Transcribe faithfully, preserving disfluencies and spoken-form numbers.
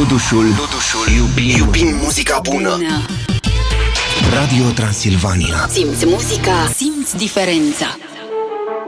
Dudușul, Dudușul. Iubim, iubim muzica bună. bună Radio Transilvania. Simți muzica, simți diferența.